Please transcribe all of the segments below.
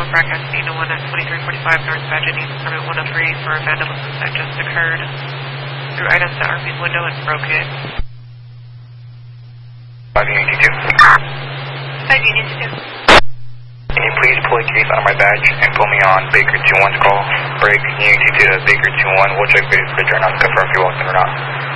broadcasting to 1 at 2345 North Badger East, permit 103 for vandalism that just occurred. Threw items to RP's window and broke it. 582. 582. Can you please pull a case out of my badge and pull me on Baker 21's call? Break Unity to Baker 21. We'll check base for turn on to confirm if you're welcome or not.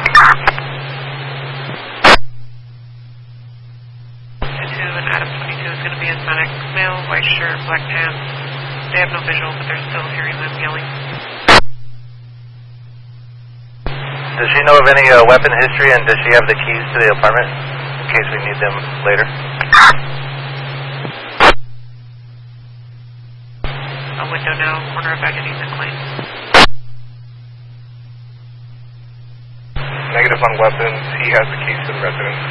22 and Adam 22 is going to be Hispanic male, white shirt, black pants. They have no visual, but they're still hearing them yelling. Does she know of any weapon history, and does she have the keys to the apartment in case we need them later? A window now, corner of Agonies and Claim. Negative on weapons. He has the keys to the residence.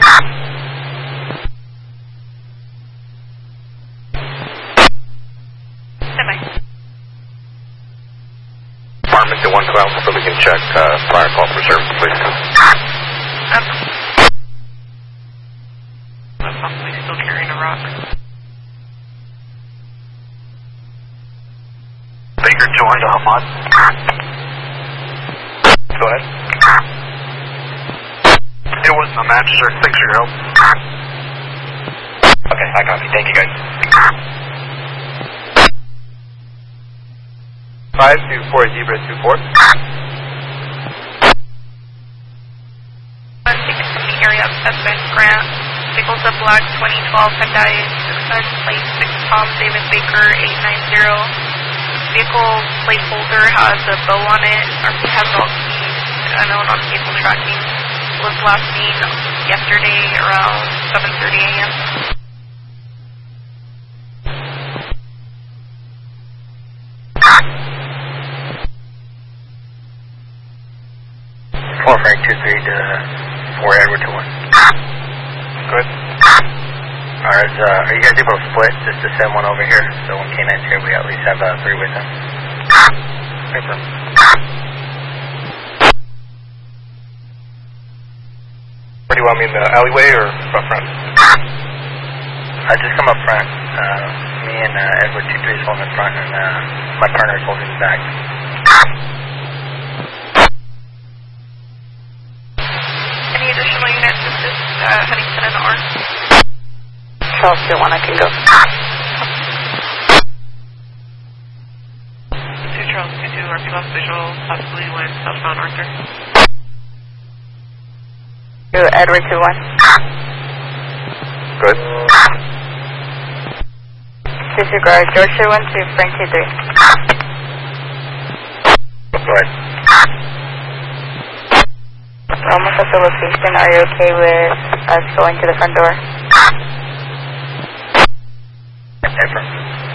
Apartment to 112 so we can check prior call for service, please. Possibly still carrying a rock. Baker 21 to Hamad. Go ahead. It was a Manchester 6-year-old. Okay, I copy. Thank you, guys. 524 Zebra 24. The area of suspect Grant, vehicles of black 2012 Hyundai Tucson, plate 6 Tom David Baker 890. Vehicle plate holder has a bow on it, or has all keys, unknown on vehicle tracking. Was last seen yesterday around 7:30 a.m. Frank 23 to 4 Edward to 1. Good. Alright, are you guys able to split just to send one over here? So when K9's here, we at least have 3 with them. Confirm. Where do you want me, in the alleyway or up front? Just come up front. Me and Edward 23 is holding in front, and my partner is holding the back. Any additional units? This is Huntington and Orange. Charles 21, I can go. 2 Charles 22, RP lost visual, possibly went southbound Arthur. To Edward 21. Good. Disregard George 21 to Frank 23. Go ahead. We're almost at the location. Are you okay with us going to the front door? Confirm.